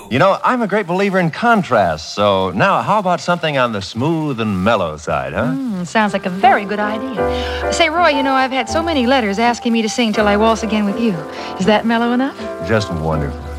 You know, I'm a great believer in contrast, so now how about something on the smooth and mellow side, huh? Sounds like a very good idea. Say, Roy, you know, I've had so many letters asking me to sing Till I Waltz Again with You. Is that mellow enough? Just wonderful.